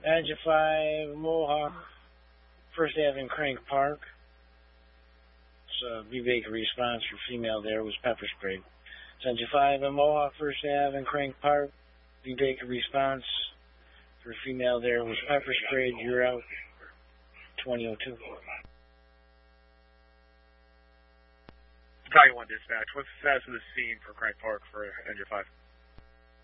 Engine 5, Mohawk, First Avenue, Crank Park. B Baker response for female there was pepper sprayed. Engine 5 and Mohawk, First Avenue, Crank Park. B Baker response for female there was pepper sprayed. You're out. 2002. Battalion 1 dispatch. What's the status of the scene for Crank Park for Engine 5?